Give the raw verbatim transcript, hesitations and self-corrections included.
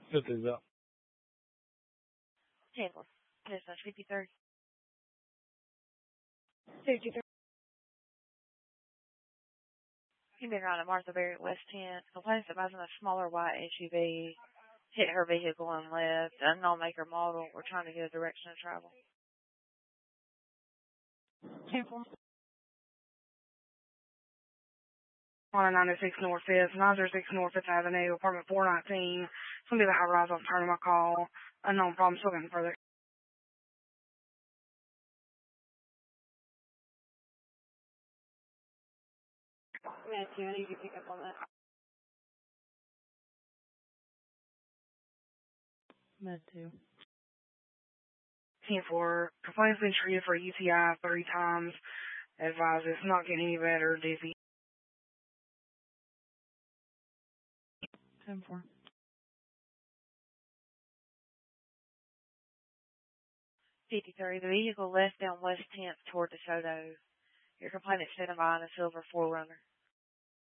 Good to go. Taylor. Dispatch fifty-three. fifty-three. You've been riding Martha Berry at West tenth. Complains that buys in a smaller white S U V. Hit her vehicle and left. Unknown maker model. We're trying to get a direction of travel. ten four. one ninety-six North fifth, nine oh six North fifth Avenue, apartment four nineteen. It's going to be the high rise. I'm turning my call. Unknown problem. Still getting further. Matthew, I need you to pick up on that. Matthew. ten four. Complaint's been treated for U T I three times. Advise it's not getting any better. Dizzy. ten four. fifty-three. The vehicle left down West tenth toward DeSoto. Your complainant said I'm buying a silver four runner.